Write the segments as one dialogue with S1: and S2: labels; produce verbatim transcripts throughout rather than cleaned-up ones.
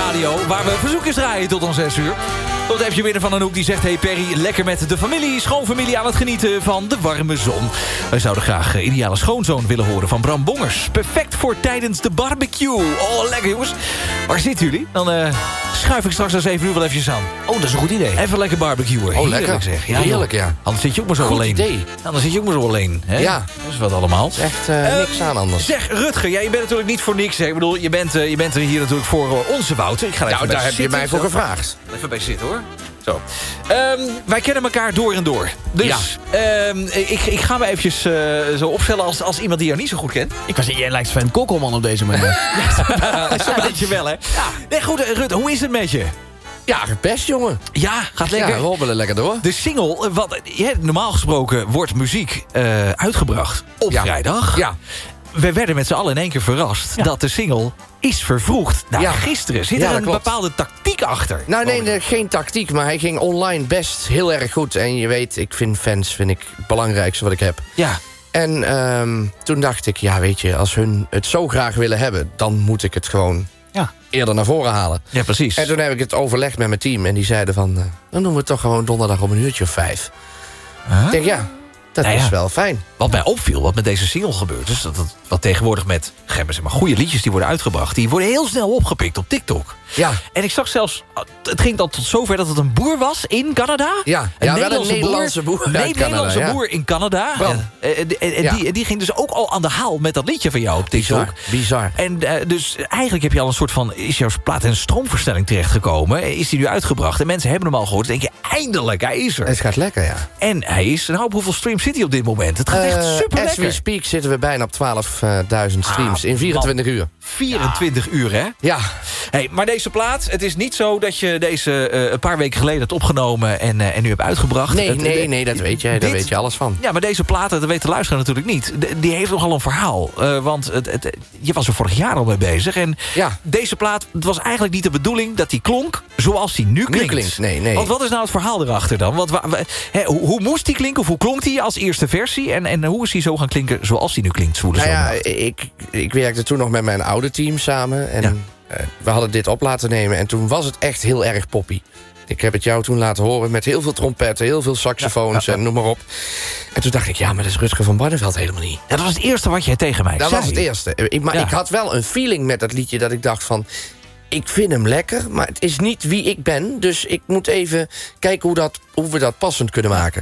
S1: Radio, waar we verzoekjes draaien tot om zes uur. Tot heb je binnen van een hoek die zegt... Hey Perry, lekker met de familie, schoonfamilie aan het genieten van de warme zon. Wij zouden graag uh, ideale schoonzoon willen horen van Bram Bongers. Perfect voor tijdens de barbecue. Oh, lekker jongens. Waar zitten jullie? Dan uh, schuif ik straks als even uur wel eventjes aan.
S2: Oh, dat is een goed idee.
S1: Even lekker barbecuen.
S2: Oh, lekker.
S1: Zeg. Ja,
S2: heerlijk, ja.
S1: Anders zit je ook maar zo
S2: goed
S1: alleen.
S2: idee.
S1: Anders zit je ook maar zo alleen. Hè?
S2: Ja.
S1: Dat is wat allemaal.
S2: Dat is echt uh, niks uh, aan anders.
S1: Zeg, Rutger, jij bent natuurlijk niet voor niks. Hè? Ik bedoel, je bent, uh, je bent er hier natuurlijk voor uh, onze Wouter. Ik ga even
S2: nou, daar heb je mij voor gevraagd.
S1: Even bij zitten, hoor. Zo. Um, wij kennen elkaar door en door. Dus ja. um, ik, ik ga me eventjes uh, zo opstellen als, als iemand die jou niet zo goed kent.
S2: Ik was jij lijkt Sven Kokkelman op deze manier.
S1: Dat is een beetje wel, hè? Ja. Nee, goed, Rut, hoe is het met je?
S2: Ja, gepest, jongen.
S1: Ja, gaat lekker.
S2: Ja, robbelen lekker door.
S1: De single, wat, ja, normaal gesproken wordt muziek uh, uitgebracht op
S2: ja.
S1: vrijdag.
S2: Ja.
S1: We werden met z'n allen in één keer verrast ja. dat de single is vervroegd naar ja. gisteren. Zit
S2: ja,
S1: er een
S2: klopt.
S1: bepaalde tactiek achter?
S2: Nou nee, nee, geen tactiek, maar hij ging online best heel erg goed. En je weet, ik vind fans vind ik het belangrijkste wat ik heb.
S1: Ja.
S2: En um, toen dacht ik, ja weet je, als hun het zo graag willen hebben... dan moet ik het gewoon ja. eerder naar voren halen.
S1: Ja, precies.
S2: En toen heb ik het overlegd met mijn team. En die zeiden van, uh, dan doen we het toch gewoon donderdag om een uurtje of vijf. Huh? Ik denk, ja... Dat nou ja, is wel fijn.
S1: Wat mij opviel, wat met deze single gebeurt... is dat het, wat tegenwoordig met zeg maar, goede liedjes die worden uitgebracht... die worden heel snel opgepikt op TikTok.
S2: Ja.
S1: En ik zag zelfs... Het ging dan tot zover dat het een boer was in Canada.
S2: Ja,
S1: een
S2: ja
S1: Nederlandse,
S2: wel een Nederlandse boer, boer
S1: nee,
S2: uit Canada.
S1: Nederlandse
S2: ja.
S1: boer in Canada. En, en, en,
S2: ja.
S1: die, en die ging dus ook al aan de haal met dat liedje van jou op TikTok.
S2: Bizar. Bizar.
S1: En uh, dus eigenlijk heb je al een soort van... is jouw plaat in een stroomversnelling terechtgekomen. Is die nu uitgebracht. En mensen hebben hem al gehoord. Dan denk je, eindelijk, hij is er.
S2: Het gaat lekker, ja.
S1: En hij is... Nou, op hoeveel streams zit hij op dit moment? Het gaat uh, echt super lekker.
S2: As we speak zitten we bijna op twaalfduizend streams ah, in vierentwintig
S1: man.
S2: uur.
S1: vierentwintig ja. uur, hè?
S2: Ja.
S1: Hey, maar deze plaat, het is niet zo dat je deze uh, een paar weken geleden hebt opgenomen... en, uh, en nu hebt uitgebracht.
S2: Nee,
S1: het,
S2: nee, nee, dat weet je. Dit, daar weet je alles van.
S1: Ja, maar deze plaat, dat weet de luisteraar natuurlijk niet. De, die heeft nogal een verhaal. Uh, want het, het, je was er vorig jaar al mee bezig. En
S2: ja.
S1: deze plaat, het was eigenlijk niet de bedoeling dat die klonk zoals die nu klinkt.
S2: Nu klinkt, nee, nee.
S1: Want wat is nou het verhaal erachter dan? Want, wa, wa, he, hoe, hoe moest die klinken of hoe klonk die als eerste versie? En, en hoe is die zo gaan klinken zoals die nu klinkt?
S2: Nou ja, ik, ik werkte toen nog met mijn oude team samen. En ja. uh, we hadden dit op laten nemen. En toen was het echt heel erg poppy. Ik heb het jou toen laten horen met heel veel trompetten... heel veel saxofoons ja, ja, ja. en noem maar op. En toen dacht ik, ja, maar dat is Rutger van Barneveld helemaal niet.
S1: Ja, dat was het eerste wat jij tegen mij
S2: dat
S1: zei.
S2: Dat was het eerste. Ik, maar ja. ik had wel een feeling met dat liedje dat ik dacht van... ik vind hem lekker, maar het is niet wie ik ben. Dus ik moet even kijken hoe, dat, hoe we dat passend kunnen maken.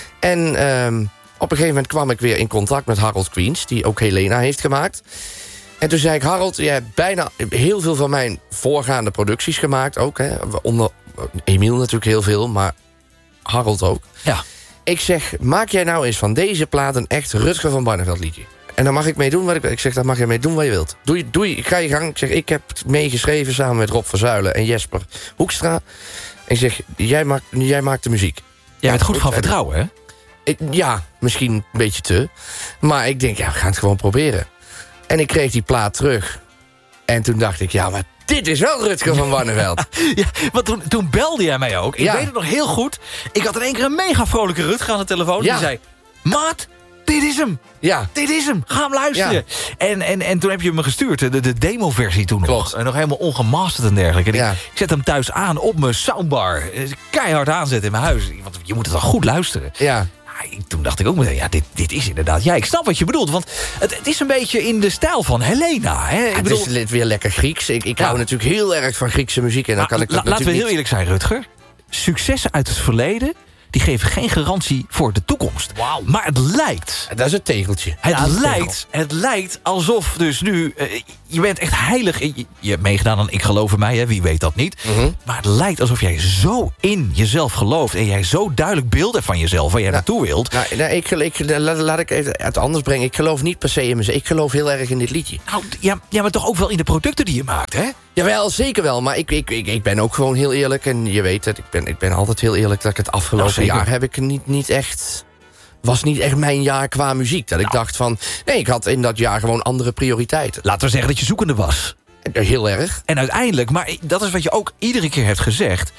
S2: En um, op een gegeven moment kwam ik weer in contact met Harold Queens... die ook Helena heeft gemaakt. En toen zei ik, Harold, je hebt bijna heel veel van mijn voorgaande producties gemaakt ook. Hè. Onder Emiel natuurlijk heel veel, maar Harold ook.
S1: Ja.
S2: Ik zeg, maak jij nou eens van deze plaat een echt Rutger van Barneveld liedje. En dan mag ik mee doen wat ik wil. Ik zeg, dan mag je mee doen wat je wilt. Doei, doei, ga je gang. Ik zeg, ik heb meegeschreven samen met Rob van Zuilen en Jesper Hoekstra. En ik zeg, jij maakt, jij maakt de muziek.
S1: Jij bent goed van vertrouwen, hè?
S2: Ik, ja, misschien een beetje te. Maar ik denk, ja, we gaan het gewoon proberen. En ik kreeg die plaat terug. En toen dacht ik, ja, maar dit is wel Rutger van Barneveld.
S1: Ja, want toen, toen belde jij mij ook. Ik ja. weet het nog heel goed. Ik had in één keer een mega vrolijke Rutger aan de telefoon. Ja. Die zei, maat, dit is hem.
S2: Ja.
S1: Dit is hem. Ga hem luisteren. Ja. En, en, en toen heb je me gestuurd. De, de demo-versie toen
S2: Klopt.
S1: nog. En nog helemaal ongemasterd en dergelijke. En
S2: ja.
S1: ik, ik zet hem thuis aan op mijn soundbar. Keihard aanzetten in mijn huis. Want je moet het dan goed luisteren.
S2: Ja.
S1: Toen dacht ik ook meteen, ja, dit, dit is inderdaad... Ja, ik snap wat je bedoelt, want het, het is een beetje in de stijl van Helena. Hè? Ik
S2: ja,
S1: bedoel,
S2: het is weer lekker Grieks. Ik, ik
S1: ja.
S2: hou natuurlijk heel erg van Griekse muziek. En dan kan ik dat
S1: la, laten we heel
S2: niet...
S1: eerlijk zijn, Rutger. Successen uit het verleden... die geven geen garantie voor de toekomst.
S2: Wow.
S1: Maar het lijkt...
S2: Dat is het tegeltje.
S1: Het,
S2: ja,
S1: lijkt, het lijkt alsof dus nu... Uh, je bent echt heilig. Je, je hebt meegedaan aan Ik Geloof in Mij, hè, wie weet dat niet.
S2: Mm-hmm.
S1: Maar het lijkt alsof jij zo in jezelf gelooft... en jij zo duidelijk beeld hebt van jezelf... waar jij nou, naartoe wilt.
S2: Nou, nou, ik, ik, laat, laat ik even het anders brengen. Ik geloof niet per se in mezelf. Ik geloof heel erg in dit liedje.
S1: Nou, ja, ja, maar toch ook wel in de producten die je maakt, hè?
S2: Jawel, zeker wel. Maar ik, ik, ik, ik ben ook gewoon heel eerlijk. En je weet het, ik ben, ik ben altijd heel eerlijk... dat ik het afgelopen nou, jaar heb ik niet, niet echt... was niet echt mijn jaar qua muziek. Dat ik nou. dacht van... nee, ik had in dat jaar gewoon andere prioriteiten.
S1: Laten we zeggen dat je zoekende was.
S2: Heel erg.
S1: En uiteindelijk, maar dat is wat je ook iedere keer hebt gezegd...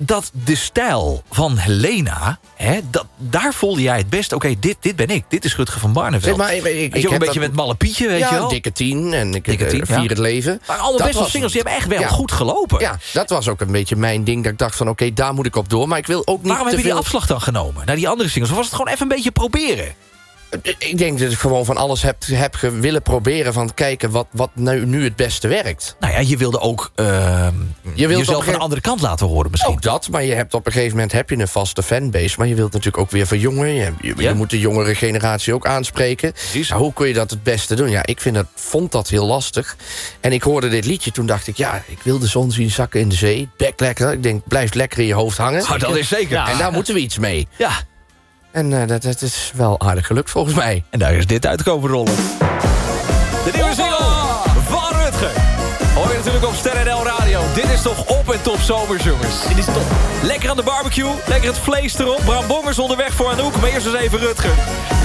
S1: dat de stijl van Helena, hè, dat, daar voelde jij het best. Oké, okay, dit, dit ben ik. Dit is Rutger van Barneveld.
S2: Zeg maar, ik, ik,
S1: weet je,
S2: ik
S1: ook een beetje
S2: dat,
S1: met Malle Pietje, weet
S2: ja,
S1: je wel?
S2: Dikke Tien en ik
S1: Dikke tien,
S2: uh, Vier
S1: ja.
S2: het Leven.
S1: Maar alle best wel singles, die hebben echt wel
S2: ja.
S1: goed gelopen.
S2: Ja, dat was ook een beetje mijn ding. Dat ik dacht van, oké, okay, daar moet ik op door. Maar ik wil ook niet
S1: Waarom
S2: te
S1: heb je
S2: veel...
S1: die afslag dan genomen naar die andere singles? Of was het gewoon even een beetje proberen?
S2: Ik denk dat ik gewoon van alles heb, heb ge, willen proberen... van kijken wat, wat nu, nu het beste werkt.
S1: Nou ja, je wilde ook uh,
S2: je wilt
S1: jezelf van een andere kant laten horen misschien.
S2: Ook dat, maar je hebt op een gegeven moment heb je een vaste fanbase... maar je wilt natuurlijk ook weer verjongen. Je, je,
S1: ja.
S2: je moet de jongere generatie ook aanspreken. Nou, hoe kun je dat het beste doen? Ja, ik vind dat, vond dat heel lastig. En ik hoorde dit liedje, toen dacht ik... ja, ik wil de zon zien zakken in de zee. Bek lekker. Ik denk, blijft lekker in je hoofd hangen.
S1: Oh, dat is zeker.
S2: Ja, en daar moeten we iets mee.
S1: Ja.
S2: En uh, dat, dat is wel aardig gelukt volgens mij.
S1: En daar is dit uitkomen rollen. De nieuwe single van Rutger. Hoor je natuurlijk op Ster N L Radio. Dit is toch op en top zomers, jongens. Dit is top. Lekker aan de barbecue, lekker het vlees erop. Bram Bongers onderweg voor Anouk, maar eerst eens even Rutger.